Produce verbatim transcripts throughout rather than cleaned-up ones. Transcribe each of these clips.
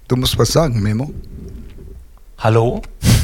Du musst was sagen, Memo. Hallo?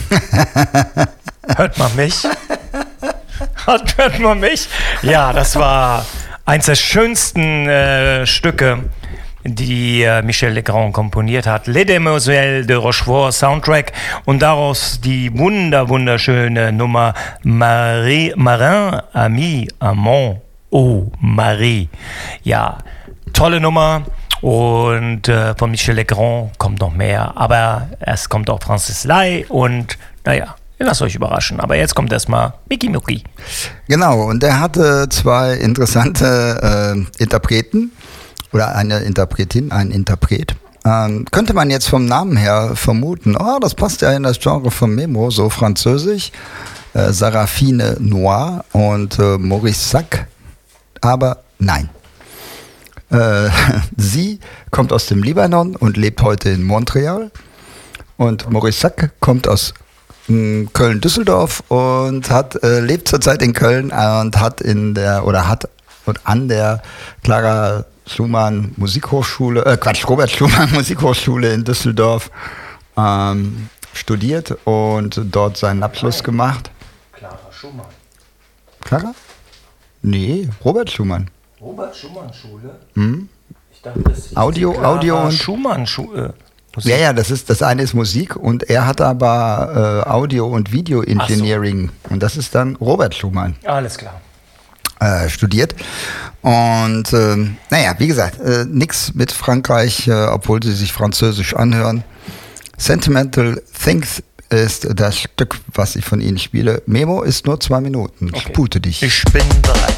Hört man mich? Hört, hört man mich? Ja, das war eins der schönsten äh, Stücke, die äh, Michel Legrand komponiert hat. Les Demoiselles de Rochefort Soundtrack und daraus die wunder wunderschöne Nummer Marie, Marin, Ami, Amant, oh Marie. Ja, tolle Nummer. Und äh, von Michel Legrand kommt noch mehr, aber es kommt auch Francis Lai und naja, lasst euch überraschen. Aber jetzt kommt erstmal Mickey Mucki. Genau, und er hatte zwei interessante äh, Interpreten oder eine Interpretin, ein Interpret. Ähm, könnte man jetzt vom Namen her vermuten, oh, das passt ja in das Genre von Memo, so französisch, äh, Sarafine Noir und äh, Maurice Sack, aber nein. Äh, sie kommt aus dem Libanon und lebt heute in Montreal. Und Maurice Sack kommt aus mh, Köln-Düsseldorf und hat, äh, lebt zurzeit in Köln und hat in der oder hat und an der Clara Schumann Musikhochschule, äh Quatsch, Robert Schumann Musikhochschule in Düsseldorf ähm, studiert und dort seinen Abschluss gemacht. Clara Schumann. Clara? Nee, Robert Schumann. Robert Schumann Schule? Hm? Ich dachte, das ist Audio, die Clara Audio und Schumann Schule. Ja, ja, das ist das eine ist Musik und er hat aber äh, Audio und Video Engineering so. Und das ist dann Robert Schumann. Alles klar. Äh, studiert und äh, naja, wie gesagt, äh, nix mit Frankreich, äh, obwohl sie sich französisch anhören. Sentimental Things ist das Stück, was ich von ihnen spiele. Memo ist nur zwei Minuten. Okay. Spute dich. Ich bin bereit.